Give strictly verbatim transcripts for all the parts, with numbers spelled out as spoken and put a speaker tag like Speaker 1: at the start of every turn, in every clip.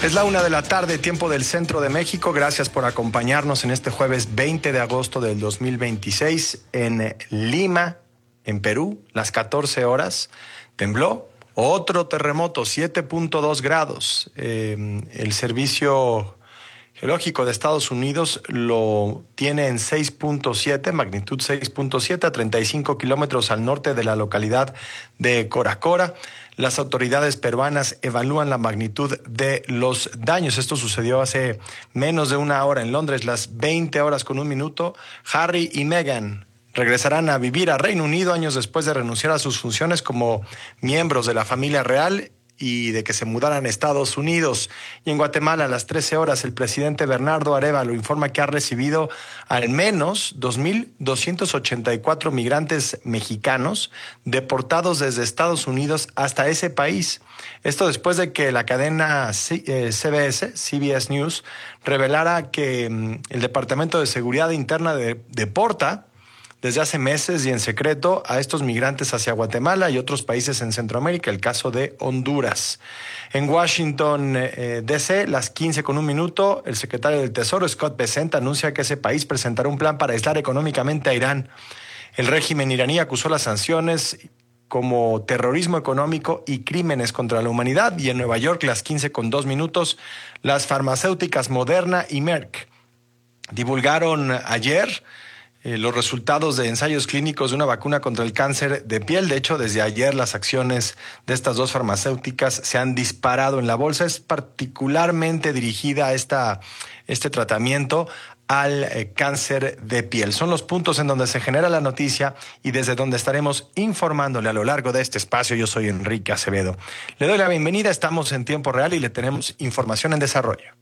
Speaker 1: Es la una de la tarde, tiempo del centro de México. Gracias por acompañarnos en este jueves veinte de agosto del dos mil veintiséis en Lima, en Perú, las catorce horas. Tembló otro terremoto, siete punto dos grados. Eh, el Servicio Geológico de Estados Unidos lo tiene en seis punto siete, magnitud seis punto siete, a treinta y cinco kilómetros al norte de la localidad de Coracora. Las autoridades peruanas evalúan la magnitud de los daños. Esto sucedió hace menos de una hora en Londres, las veinte horas con un minuto. Harry y Meghan regresarán a vivir a Reino Unido años después de renunciar a sus funciones como miembros de la familia real y de que se mudaran a Estados Unidos. Y en Guatemala, a las trece horas, el presidente Bernardo Arévalo informa que ha recibido al menos dos mil doscientos ochenta y cuatro migrantes mexicanos deportados desde Estados Unidos hasta ese país. Esto después de que la cadena C B S, C B S News, revelara que el Departamento de Seguridad Interna de, deporta desde hace meses y en secreto a estos migrantes hacia Guatemala y otros países en Centroamérica, el caso de Honduras. En Washington, eh, D C, las quince con un minuto, el secretario del Tesoro, Scott Bessent, anuncia que ese país presentará un plan para aislar económicamente a Irán. El régimen iraní acusó las sanciones como terrorismo económico y crímenes contra la humanidad. Y en Nueva York, las quince con dos minutos, las farmacéuticas Moderna y Merck divulgaron ayer Eh, los resultados de ensayos clínicos de una vacuna contra el cáncer de piel. De hecho, desde ayer las acciones de estas dos farmacéuticas se han disparado en la bolsa. Es particularmente dirigida a esta, este tratamiento al eh, cáncer de piel. Son los puntos en donde se genera la noticia y desde donde estaremos informándole a lo largo de este espacio. Yo soy Enrique Acevedo. Le doy la bienvenida, estamos en tiempo real y le tenemos información en desarrollo.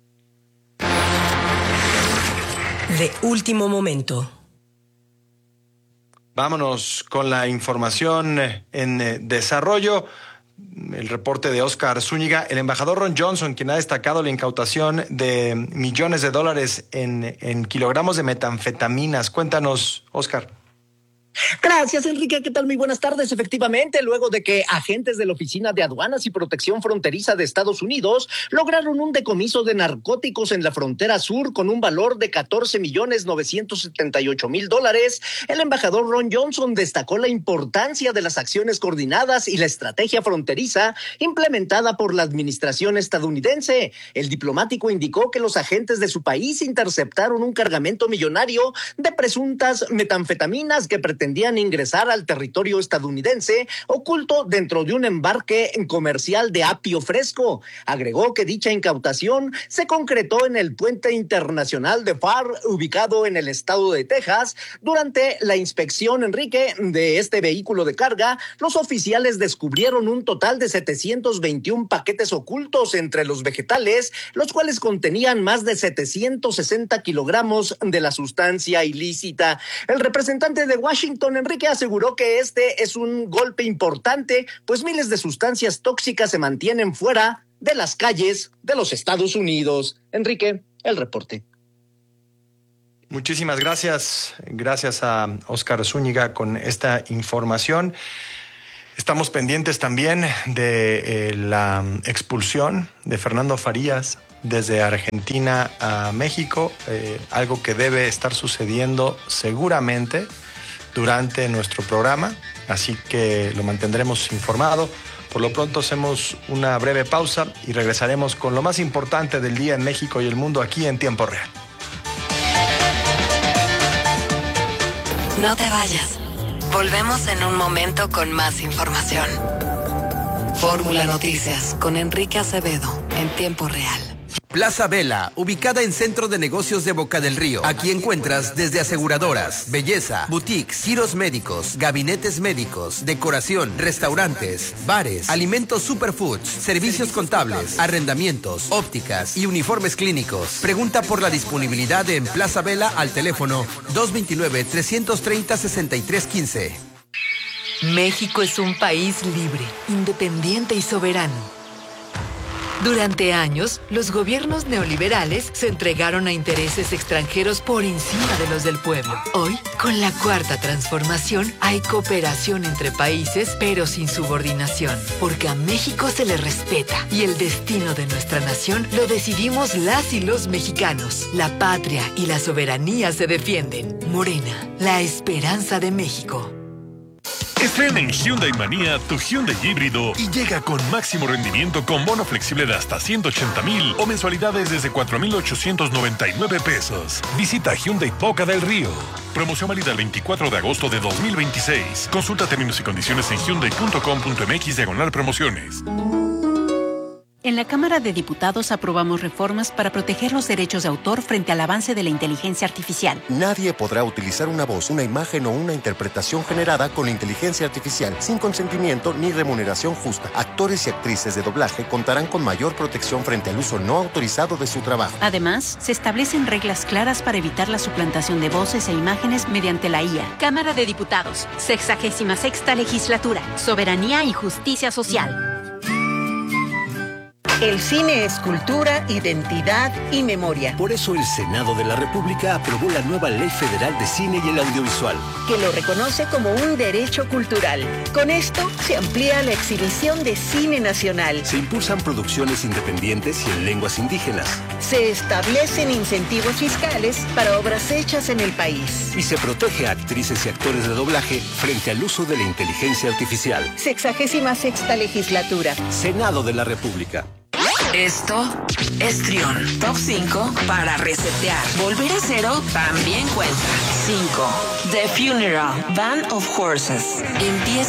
Speaker 2: De último momento.
Speaker 1: Vámonos con la información en desarrollo. El reporte de Oscar Zúñiga. El embajador Ron Johnson, quien ha destacado la incautación de millones de dólares en, en kilogramos de metanfetaminas. Cuéntanos, Oscar.
Speaker 3: Gracias, Enrique. ¿Qué tal? Muy buenas tardes. Efectivamente, luego de que agentes de la Oficina de Aduanas y Protección Fronteriza de Estados Unidos lograron un decomiso de narcóticos en la frontera sur con un valor de catorce millones novecientos setenta y ocho mil dólares, el embajador Ron Johnson destacó la importancia de las acciones coordinadas y la estrategia fronteriza implementada por la administración estadounidense. El diplomático indicó que los agentes de su país interceptaron un cargamento millonario de presuntas metanfetaminas que pretendían ingresar al territorio estadounidense oculto dentro de un embarque comercial de apio fresco. Agregó que dicha incautación se concretó en el puente internacional de Pharr, ubicado en el estado de Texas. Durante la inspección, Enrique, de este vehículo de carga, los oficiales descubrieron un total de setecientos veintiún paquetes ocultos entre los vegetales, los cuales contenían más de setecientos sesenta kilogramos de la sustancia ilícita. El representante de Washington, Enrique, aseguró que este es un golpe importante, pues miles de sustancias tóxicas se mantienen fuera de las calles de los Estados Unidos. Enrique, el reporte.
Speaker 1: Muchísimas gracias. Gracias a Oscar Zúñiga con esta información. Estamos pendientes también de eh, la expulsión de Fernando Farías desde Argentina a México, eh, algo que debe estar sucediendo seguramente durante nuestro programa, así que lo mantendremos informado. Por lo pronto hacemos una breve pausa y regresaremos con lo más importante del día en México y el mundo aquí en tiempo real.
Speaker 2: No te vayas. Volvemos en un momento con más información. Fórmula Noticias con Enrique Acevedo en tiempo real.
Speaker 4: Plaza Vela, ubicada en Centro de Negocios de Boca del Río. Aquí encuentras desde aseguradoras, belleza, boutiques, giros médicos, gabinetes médicos, decoración, restaurantes, bares, alimentos superfoods, servicios contables, arrendamientos, ópticas y uniformes clínicos. Pregunta por la disponibilidad en Plaza Vela al teléfono dos dos nueve, tres tres cero, seis tres uno cinco.
Speaker 2: México es un país libre, independiente y soberano. Durante años, los gobiernos neoliberales se entregaron a intereses extranjeros por encima de los del pueblo. Hoy, con la cuarta transformación, hay cooperación entre países, pero sin subordinación, porque a México se le respeta y el destino de nuestra nación lo decidimos las y los mexicanos. La patria y la soberanía se defienden. Morena, la esperanza de México.
Speaker 5: Estrena en Hyundai Manía tu Hyundai híbrido y llega con máximo rendimiento con bono flexible de hasta ciento ochenta mil o mensualidades desde cuatro mil ochocientos noventa y nueve pesos. Visita Hyundai Boca del Río. Promoción válida el veinticuatro de agosto de dos mil veintiséis. Consulta términos y condiciones en hyundai punto com punto m x diagonal promociones.
Speaker 6: En la Cámara de Diputados aprobamos reformas para proteger los derechos de autor frente al avance de la inteligencia artificial.
Speaker 7: Nadie podrá utilizar una voz, una imagen o una interpretación generada con inteligencia artificial sin consentimiento ni remuneración justa. Actores y actrices de doblaje contarán con mayor protección frente al uso no autorizado de su trabajo.
Speaker 6: Además, se establecen reglas claras para evitar la suplantación de voces e imágenes mediante la I A. Cámara de Diputados, sexagésima sexta legislatura, soberanía y justicia social.
Speaker 8: El cine es cultura, identidad y memoria.
Speaker 9: Por eso el Senado de la República aprobó la nueva Ley Federal de Cine y el Audiovisual,
Speaker 8: que lo reconoce como un derecho cultural. Con esto se amplía la exhibición de cine nacional.
Speaker 9: Se impulsan producciones independientes y en lenguas indígenas.
Speaker 8: Se establecen incentivos fiscales para obras hechas en el país.
Speaker 9: Y se protege a actrices y actores de doblaje frente al uso de la inteligencia artificial.
Speaker 8: Sexagésima sexta legislatura.
Speaker 9: Senado de la República.
Speaker 2: Esto es Trión. Top cinco para resetear. Volver a cero también cuenta. cinco. The Funeral, Band of Horses. Empieza